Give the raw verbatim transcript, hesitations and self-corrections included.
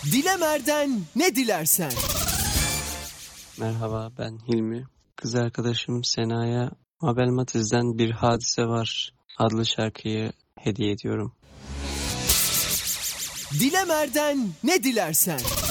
Dilemer'den ne dilersen. Merhaba, ben Hilmi. Kız arkadaşım Sena'ya Mabel Matiz'den Bir Hadise Var adlı şarkıyı hediye ediyorum. Dilemer'den ne dilersen.